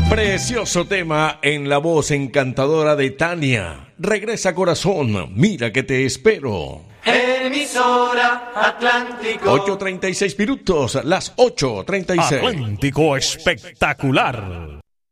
Precioso tema en la voz encantadora de Tania. Regresa corazón, mira que te espero. Emisora Atlántico. 8:36 minutos, las 8:36. Atlántico espectacular.